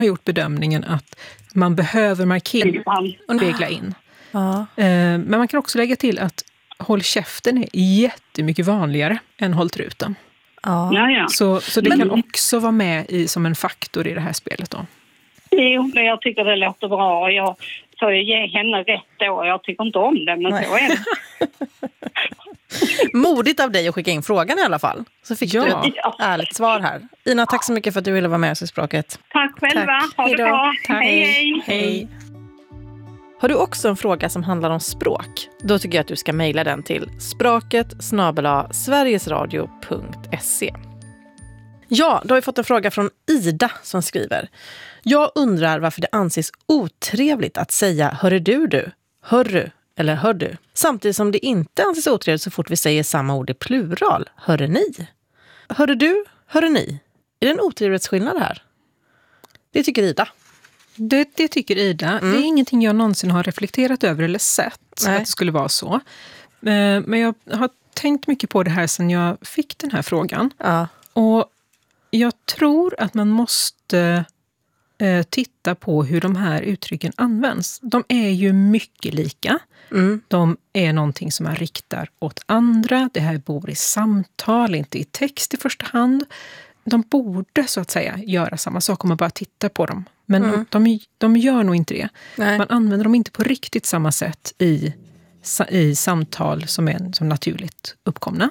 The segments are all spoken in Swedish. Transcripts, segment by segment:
har gjort bedömningen att man behöver markera och spegla in. Ja. Men man kan också lägga till att håll käften är jättemycket vanligare än håll truten. Ja. Så det kan också vara med som en faktor i det här spelet då. Jo, jag tycker det låter bra. Jag får ju ge henne rätt då. Jag tycker inte om det, men så är det. Modigt av dig att skicka in frågan i alla fall. Så fick du ett ärligt svar här. Ina, tack så mycket för att du ville vara med oss i Språket. Tack själva. Ha det bra. Tack. Hej. Hej. Har du också en fråga som handlar om språk? Då tycker jag att du ska mejla den till språket@sverigesradio.se. Ja, då har vi fått en fråga från Ida som skriver: jag undrar varför det anses otrevligt att säga hörru du, hörru eller hör du. Samtidigt som det inte anses otrevligt så fort vi säger samma ord i plural, hörru ni. Hörru du, hörru ni. Är det en otrevlighetsskillnad här? Det tycker Ida. Det tycker Ida. Det är ingenting jag någonsin har reflekterat över eller sett att det skulle vara så. Men jag har tänkt mycket på det här sedan jag fick den här frågan. Ja. Och jag tror att man måste titta på hur de här uttrycken används. De är ju mycket lika. De är någonting som man riktar åt andra. Det här bor i samtal, inte i text i första hand. De borde så att säga göra samma sak om man bara tittar på dem. Men de gör nog inte det. Nej. Man använder dem inte på riktigt samma sätt i samtal som är som naturligt uppkomna.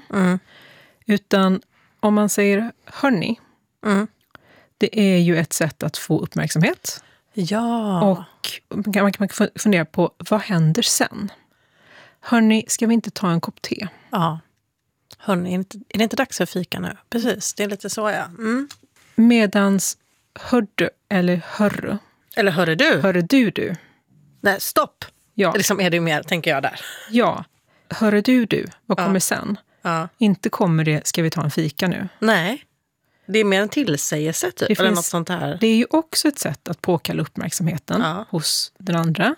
Utan om man säger hörni, det är ju ett sätt att få uppmärksamhet. Ja. Och man kan fundera på vad händer sen? Hörni, ska vi inte ta en kopp te? Ja. Hörni, är det inte dags för fika nu? Precis, det är lite så, ja. Medans hördu eller hörru. Eller hörru du? Hörru du. Nej, stopp. Ja. Liksom är det mer, tänker jag där. Ja. Hörru du, vad kommer sen? Ja. Inte kommer det, ska vi ta en fika nu? Nej. Det är mer en tillsägelse typ, eller något sånt här. Det är ju också ett sätt att påkalla uppmärksamheten hos den andra.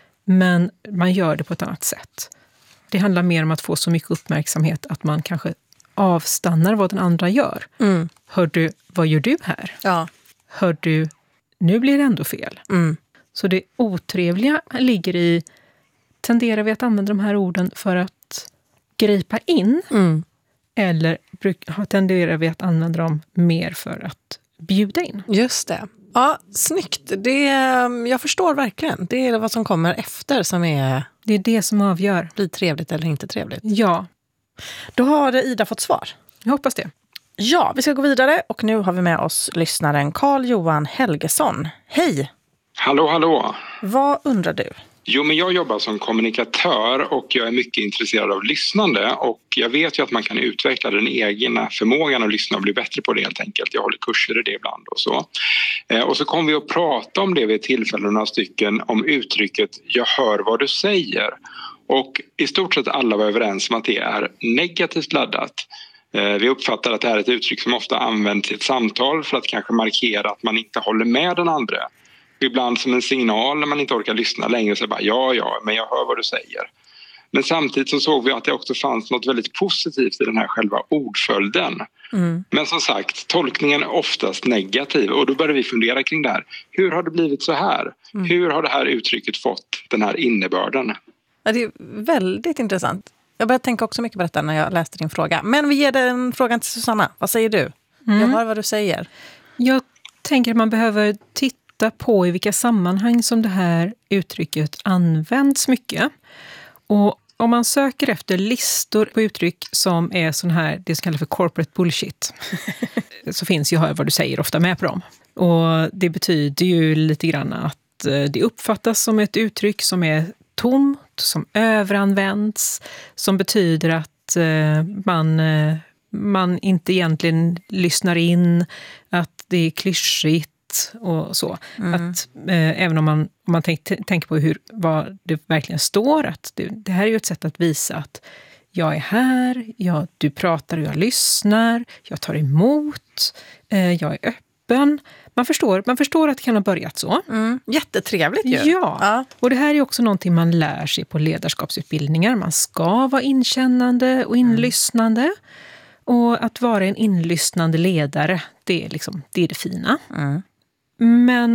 Men man gör det på ett annat sätt. Det handlar mer om att få så mycket uppmärksamhet att man kanske avstannar vad den andra gör. Hör du, vad gör du här? Ja. Hör du, nu blir det ändå fel. Så det otrevliga ligger i, tenderar vi att använda de här orden för att gripa in? Eller tenderar vi att använda dem mer för att bjuda in? Just det. Ja, snyggt. Jag förstår verkligen. Det är vad som kommer efter som är... Det är det som avgör. Blir trevligt eller inte trevligt. Ja. Då har Ida fått svar. Jag hoppas det. Ja, vi ska gå vidare och nu har vi med oss lyssnaren Carl-Johan Helgesson. Hej! Hallå. Vad undrar du? Jo, men jag jobbar som kommunikatör och jag är mycket intresserad av lyssnande och jag vet ju att man kan utveckla den egna förmågan att lyssna och bli bättre på det helt enkelt. Jag håller kurser i det ibland och så. Och så kommer vi att prata om det vid ett tillfälle några stycken om uttrycket jag hör vad du säger. Och i stort sett alla var överens om att det är negativt laddat. Vi uppfattar att det här är ett uttryck som ofta används i ett samtal för att kanske markera att man inte håller med den andra. Ibland som en signal när man inte orkar lyssna längre så bara ja, men jag hör vad du säger. Men samtidigt så såg vi att det också fanns något väldigt positivt i den här själva ordföljden. Men som sagt, tolkningen är oftast negativ och då började vi fundera kring det här. Hur har det blivit så här? Hur har det här uttrycket fått den här innebörden? Ja, det är väldigt intressant. Jag började tänka också mycket på detta när jag läste din fråga. Men vi ger den frågan till Susanna. Vad säger du? Jag hör vad du säger. Jag tänker att man behöver titta på i vilka sammanhang som det här uttrycket används mycket. Och om man söker efter listor på uttryck som är sån här, det som kallas för corporate bullshit, så finns ju hör vad du säger ofta med på dem. Och det betyder ju lite grann att det uppfattas som ett uttryck som är tomt, som överanvänds, som betyder att man inte egentligen lyssnar in, att det är klyschigt och så. Att, även om man tänker på vad det verkligen står, att det här är ju ett sätt att visa att jag är här, du pratar och jag lyssnar, jag tar emot, jag är öppen. Man förstår att det kan ha börjat så. Jättetrevligt ju. Ja, och det här är också någonting man lär sig på ledarskapsutbildningar. Man ska vara inkännande och inlyssnande. Och att vara en inlyssnande ledare, det är det fina. Men